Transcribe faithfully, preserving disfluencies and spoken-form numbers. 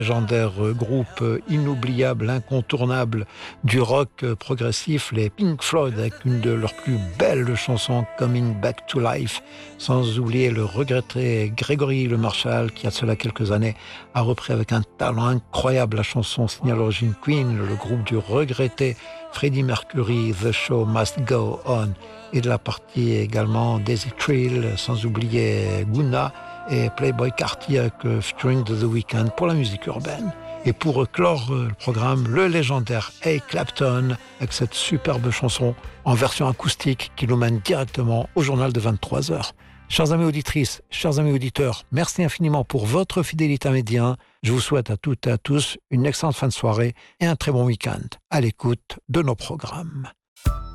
légendaire groupe inoubliable, incontournable du rock progressif, les Pink Floyd, avec une de leurs plus belles chansons, Coming Back to Life, sans oublier le regretté Gregory Le Marchal, qui a de cela quelques années a repris avec un talent incroyable la chanson signée à l'origine Queen, le groupe du regretté Freddie Mercury, The Show Must Go On, et de la partie également Daisy Trill, sans oublier Guna et Playboy Carty avec featuring de The Weeknd pour la musique urbaine. Et pour clore le programme, le légendaire Eric Clapton avec cette superbe chanson en version acoustique qui nous mène directement au journal de vingt-trois heures. Chers amis auditrices, chers amis auditeurs, merci infiniment pour votre fidélité à Média. Je vous souhaite à toutes et à tous une excellente fin de soirée et un très bon week-end à l'écoute de nos programmes.